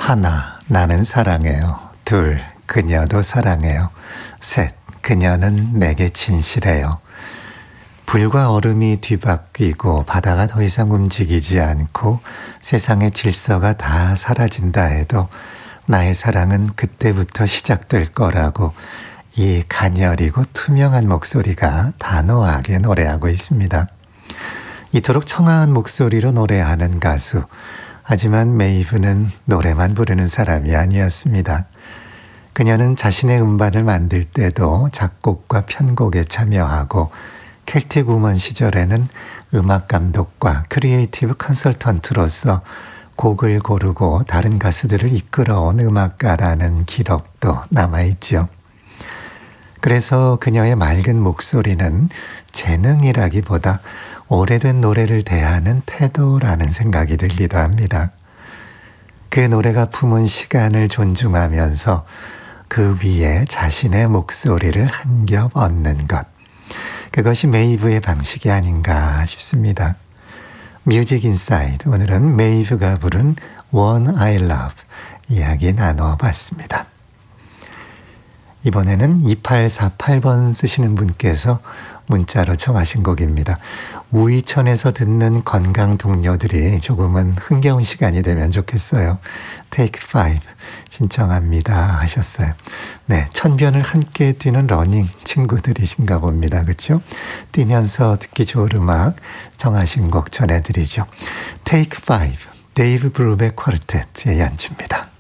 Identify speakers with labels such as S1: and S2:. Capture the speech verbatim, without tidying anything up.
S1: 하나, 나는 사랑해요. 둘, 그녀도 사랑해요. 셋, 그녀는 내게 진실해요. 불과 얼음이 뒤바뀌고 바다가 더 이상 움직이지 않고 세상의 질서가 다 사라진다 해도 나의 사랑은 그때부터 시작될 거라고 이 가녀리고 투명한 목소리가 단호하게 노래하고 있습니다. 이토록 청아한 목소리로 노래하는 가수. 하지만 메이브는 노래만 부르는 사람이 아니었습니다. 그녀는 자신의 음반을 만들 때도 작곡과 편곡에 참여하고 켈틱 우먼 시절에는 음악 감독과 크리에이티브 컨설턴트로서 곡을 고르고 다른 가수들을 이끌어온 음악가라는 기록도 남아있죠. 그래서 그녀의 맑은 목소리는 재능이라기보다 오래된 노래를 대하는 태도라는 생각이 들기도 합니다. 그 노래가 품은 시간을 존중하면서 그 위에 자신의 목소리를 한 겹 얹는 것. 그것이 메이브의 방식이 아닌가 싶습니다. 뮤직 인사이드, 오늘은 메이브가 부른 One I Love 이야기 나눠봤습니다. 이번에는 이팔사팔 번 쓰시는 분께서 문자로 청하신 곡입니다. 우이천에서 듣는 건강 동료들이 조금은 흥겨운 시간이 되면 좋겠어요. Take Five 신청합니다 하셨어요. 네, 천변을 함께 뛰는 러닝 친구들이신가 봅니다. 그렇죠? 뛰면서 듣기 좋은 음악 청하신 곡 전해드리죠. Take Five, 데이브 브루베 쿼르텟의 연주입니다.